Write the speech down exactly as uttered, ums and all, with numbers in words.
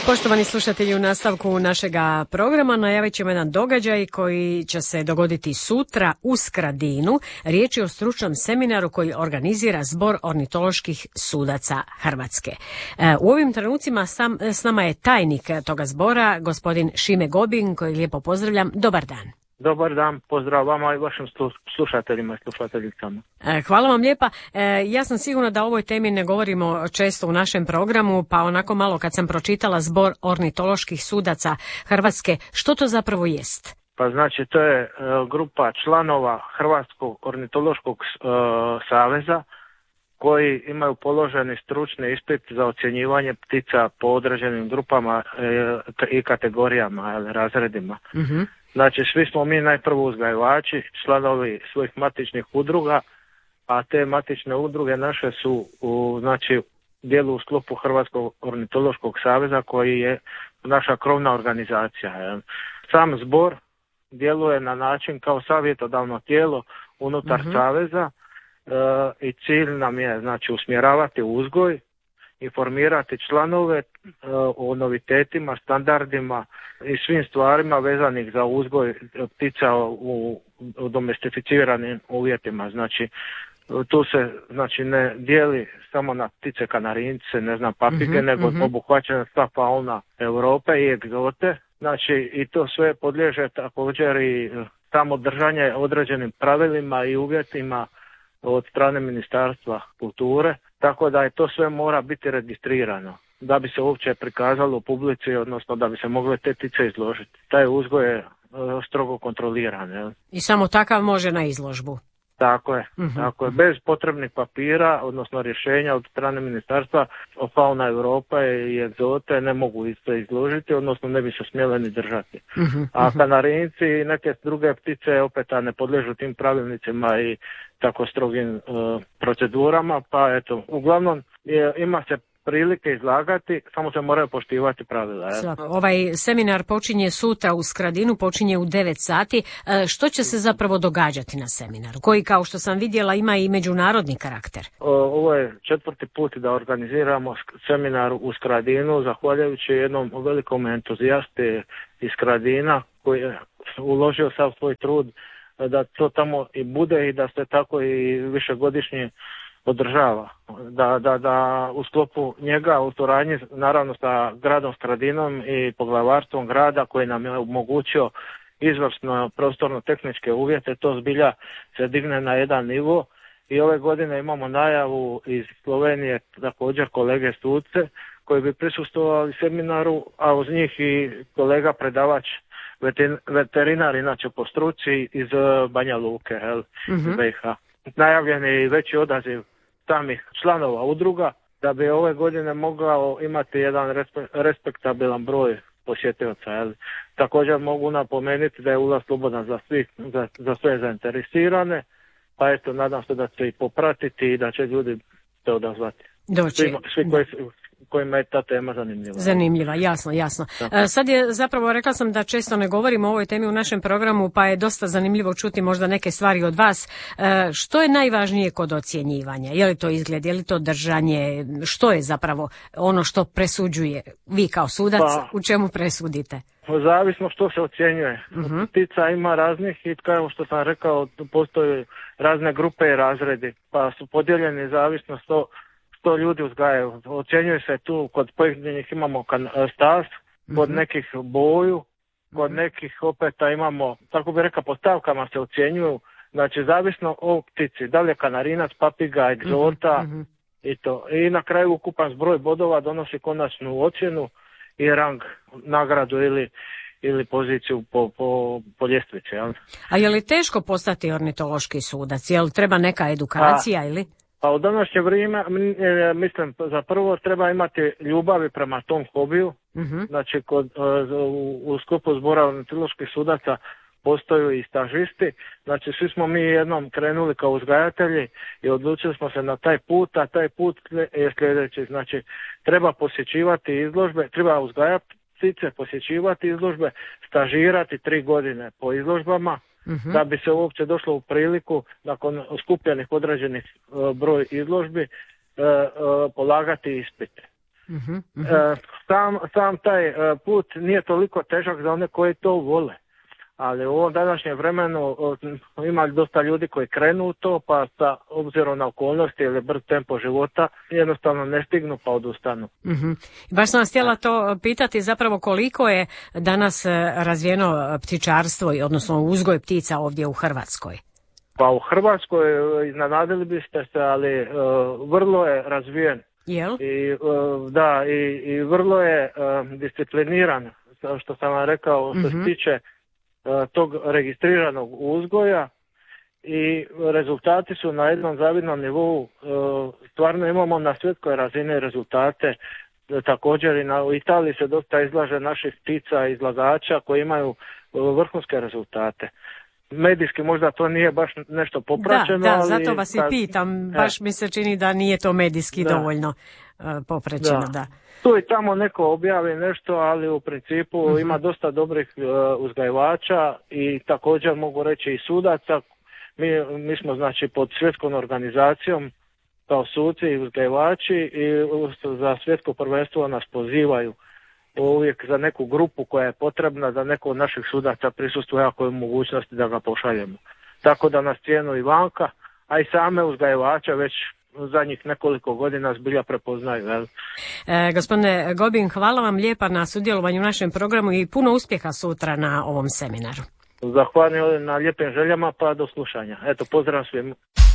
Poštovani slušatelji, u nastavku našega programa najavit ćemo jedan događaj koji će se dogoditi sutra u Skradinu. Riječ je o stručnom seminaru koji organizira Zbor ornitoloških sudaca Hrvatske. U ovim trenucima sam, s nama je tajnik toga zbora, gospodin Šime Gobin, koji lijepo pozdravljam. Dobar dan. Dobar dan, pozdrav vama i vašim slušateljima i slušateljicama. Hvala vam lijepa. Ja sam sigurna da o ovoj temi ne govorimo često u našem programu, pa onako malo kad sam pročitala Zbor ornitoloških sudaca Hrvatske, što to zapravo jest? Pa znači to je grupa članova Hrvatskog ornitološkog saveza koji imaju položeni stručni ispit za ocjenjivanje ptica po određenim grupama i kategorijama, razredima. Uh-huh. Znači, svi smo mi najprvo uzgajivači, članovi svojih matičnih udruga, a te matične udruge naše su u, znači, dijelu u sklopu Hrvatskog ornitološkog saveza koji je naša krovna organizacija. Sam zbor djeluje na način kao savjetodavno tijelo unutar uh-huh. saveza e, i cilj nam je, znači, usmjeravati uzgoj, informirati članove e, o novitetima, standardima i svim stvarima vezanih za uzgoj ptica u, u domestificiranim uvjetima. Znači, tu se, znači, ne dijeli samo na ptice kanarince, ne znam, papige, uh-huh, nego uh-huh. obuhvaćena sva fauna Europe i egzote. Znači, i to sve podliježe također i samo držanje određenim pravilima i uvjetima od strane Ministarstva kulture, tako da je to sve mora biti registrirano da bi se uopće prikazalo u publici, odnosno da bi se mogle te ptice izložiti. Taj uzgoj je uh, strogo kontroliran. Jel? I samo takav može na izložbu? Tako je, uh-huh. tako je. Bez potrebnih papira, odnosno rješenja od strane Ministarstva, fauna Europe i egzote ne mogu isto izložiti, odnosno ne bi se smjele ni držati. Uh-huh. A kanarinci i neke druge ptice opet ne podliježu tim pravilnicima i tako strogim uh, procedurama, pa eto, uglavnom je, ima se prilike izlagati, samo se moraju poštivati pravila. Je. Ovaj seminar počinje sutra u Skradinu, počinje u devet sati. Što će se zapravo događati na seminaru, koji, kao što sam vidjela, ima i međunarodni karakter? O, ovo je četvrti put da organiziramo seminar u Skradinu, zahvaljujući jednom velikom entuzijasti iz Skradina koji je uložio sav svoj trud da to tamo i bude i da se tako i višegodišnje održava, da, da, da u sklopu njega, u suradnji naravno sa gradom Skradinom i poglavarstvom grada koji nam je omogućio izvrsno prostorno-tehničke uvjete, to zbilja se digne na jedan nivo i ove godine imamo najavu iz Slovenije također kolege suce koji bi prisustvovali seminaru, a uz njih i kolega predavač veterinar, inače po struci iz Banja Luke, jel, uh-huh. B i H. Najavljen je i veći odaziv samih članova udruga da bi ove godine mogao imati jedan respe, respektabilan broj posjetioca. Jel. Također mogu napomenuti da je ulaz slobodan za, svih, za, za sve zainteresirane, pa eto, nadam se da će i popratiti i da će ljudi se odazvati. Doći. Svi, svi koji kojima je ta tema zanimljiva. Zanimljiva, jasno, jasno. E, sad je zapravo, rekla sam da često ne govorimo o ovoj temi u našem programu, pa je dosta zanimljivo čuti možda neke stvari od vas. E, što je najvažnije kod ocjenjivanja? Je li to izgled, je li to držanje? Što je zapravo ono što presuđuje vi kao sudac, pa, u čemu presudite? Zavisno što se ocjenjuje. Uh-huh. Ptica ima raznih i kao što sam rekao, postoje razne grupe i razredi, pa su podijeljeni zavisno što to ljudi uzgajaju. Ocjenjuje se tu, kod pojedinih imamo stas, kod mm-hmm. nekih boju, kod mm-hmm. nekih opet imamo, tako bi rekao, po stavkama se ocjenjuju, znači zavisno o ptici, da li je kanarinac, papiga, egzota mm-hmm. i to. I na kraju ukupan zbroj bodova donosi konačnu ocjenu i rang, nagradu ili ili poziciju po, po, po ljestvici. Jel? A je li teško postati ornitološki sudac? Je li treba neka edukacija A, ili? Pa u današnje vrijeme, mislim, za prvo treba imati ljubavi prema tom hobiju. Uh-huh. Znači, kod, u, u sklopu zbora ornitoloških sudaca postoju i stažisti. Znači, svi smo mi jednom krenuli kao uzgajatelji i odlučili smo se na taj put, a taj put je sljedeći. Znači, treba posjećivati izložbe, treba uzgajati ptice, posjećivati izložbe, stažirati tri godine po izložbama. Uh-huh. Da bi se uopće došlo u priliku nakon skupljenih određenih uh, broj izložbi uh, uh, polagati ispite. Uh-huh. Uh-huh. Uh, sam, sam taj put nije toliko težak za one koji to vole. Ali u ovom današnjem vremenu ima dosta ljudi koji krenu u to, pa sa obzirom na okolnosti ili brz tempo života jednostavno ne stignu pa odustanu. Mm-hmm. Baš sam vas htjela to pitati zapravo koliko je danas razvijeno ptičarstvo, odnosno uzgoj ptica ovdje u Hrvatskoj. Pa u Hrvatskoj iznenadili biste se, ali uh, vrlo je razvijen. Jel? I, uh, da, i, i vrlo je uh, discipliniran, što sam vam rekao, što mm-hmm. se tiče tog registriranog uzgoja i rezultati su na jednom zavidnom nivou. Stvarno imamo na svjetskoj razini rezultate. Također i na, u Italiji se dosta izlaže naših ptica izlagača koji imaju vrhunske rezultate. Medijski možda to nije baš nešto popraćeno. Da, da, ali zato vas i kad, pitam. Baš mi se čini da nije to medijski da. dovoljno uh, popraćeno. Da. da. Tu i tamo neko objavi nešto, ali u principu uh-huh. ima dosta dobrih uh, uzgajivača i također mogu reći i sudaca. Mi, mi smo znači pod svjetskom organizacijom kao suci i uzgajivači i za svjetsko prvenstvo nas pozivaju uvijek za neku grupu koja je potrebna da neko od naših sudaca prisustvuje ako je mogućnosti da ga pošaljemo. Tako da nas cijenu i vanka, a i same uzgajivača već zadnjih nekoliko godina zbilja prepoznaju. Jel? E, gospodine Gobin, hvala vam lijepa na sudjelovanju u našem programu i puno uspjeha sutra na ovom seminaru. Zahvaljujem na lijepim željama, pa do slušanja. Eto, pozdrav svima.